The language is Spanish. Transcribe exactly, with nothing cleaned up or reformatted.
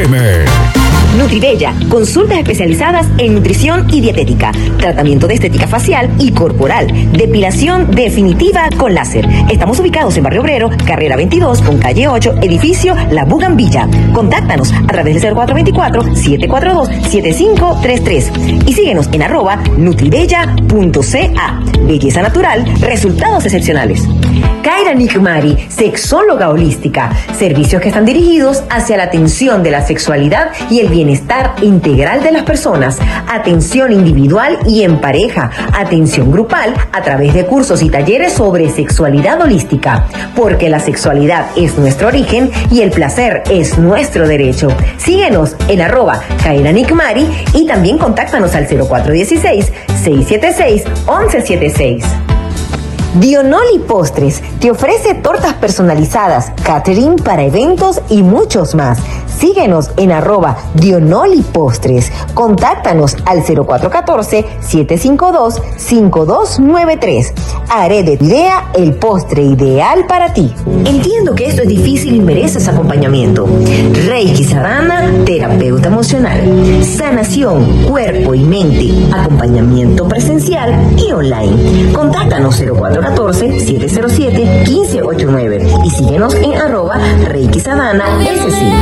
M. Nutribella, consultas especializadas en nutrición y dietética, tratamiento de estética facial y corporal, depilación definitiva con láser. Estamos ubicados en Barrio Obrero, carrera veintidós con calle ocho, edificio La Bugambilla. Contáctanos a través del cero cuatro dos cuatro, siete cuatro dos, siete cinco tres tres y síguenos en arroba nutribella punto ca. Belleza natural, resultados excepcionales. Kaira Nikmari, sexóloga holística, servicios que están dirigidos hacia la atención de la sexualidad y el bienestar integral de las personas, atención individual y en pareja, atención grupal a través de cursos y talleres sobre sexualidad holística, porque la sexualidad es nuestro origen y el placer es nuestro derecho. Síguenos en arroba Kaira Nikmari y también contáctanos al cero cuatro uno seis, seis siete seis, once setenta y seis. Dionoli Postres te ofrece tortas personalizadas, catering para eventos y muchos más. Síguenos en arroba Dionoli Postres. Contáctanos al cero cuatro uno cuatro, siete cinco dos, cinco dos nueve tres. Haré de tu idea el postre ideal para ti. Entiendo que esto es difícil y mereces acompaññamiento. Reiki Sadhana, terapeuta emocional. Sanación, cuerpo y mente. Acompañamiento presencial y online. Contáctanos cero cuatro uno cuatro, siete cero siete, uno cinco ocho nueve y síguenos en arroba Reiki Sadhana S C.